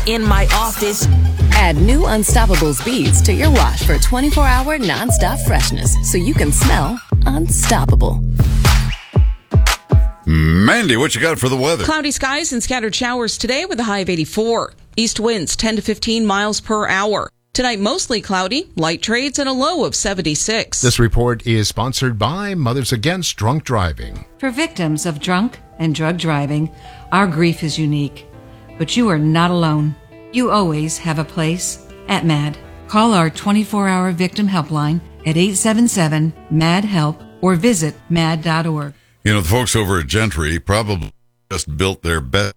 in my office. Add new Unstoppables beads to your wash for 24-hour nonstop freshness so you can smell unstoppable. Mandy, what you got for the weather? Cloudy skies and scattered showers today with a high of 84. East winds 10 to 15 miles per hour. Tonight, mostly cloudy, light trades, and a low of 76. This report is sponsored by Mothers Against Drunk Driving. For victims of drunk and drug driving, our grief is unique. But you are not alone. You always have a place at MAD. Call our 24-hour victim helpline at 877-MAD-HELP or visit mad.org. You know, the folks over at Gentry probably just built their best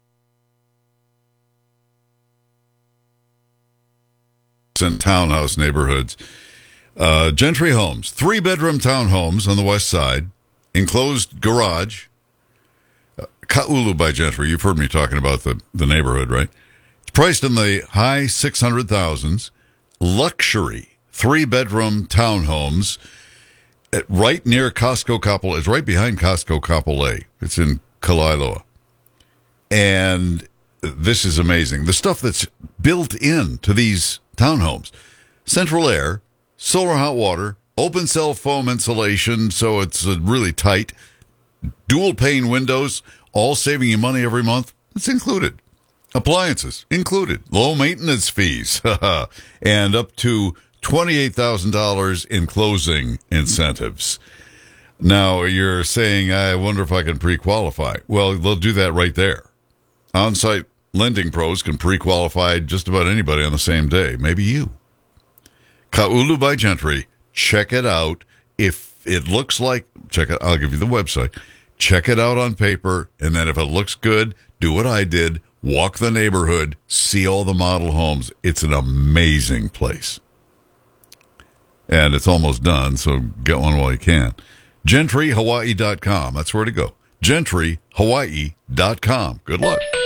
in townhouse neighborhoods. Gentry Homes, 3-bedroom townhomes on the west side, enclosed garage. Ka'ulu by Gentry. You've heard me talking about the neighborhood, right? It's priced in the high 600,000s. Luxury 3-bedroom townhomes right near Costco Kapolei. It's right behind Costco Kapolei. It's in Kalaeloa. And this is amazing. The stuff that's built into these townhomes. Central air, solar hot water, open cell foam insulation, so it's really tight. Dual pane windows, all saving you money every month. It's included. Appliances included. Low maintenance fees. And up to $28,000 in closing incentives. Now, you're saying, I wonder if I can pre-qualify. Well, they'll do that right there. On-site lending pros can pre-qualify just about anybody on the same day. Maybe you. Ka'ulu by Gentry. Check it out. If it looks like, check it. I'll give you the website. Check it out on paper, and then if it looks good, do what I did. Walk the neighborhood, see all the model homes. It's an amazing place. And it's almost done, so get one while you can. GentryHawaii.com. That's where to go. GentryHawaii.com. Good luck.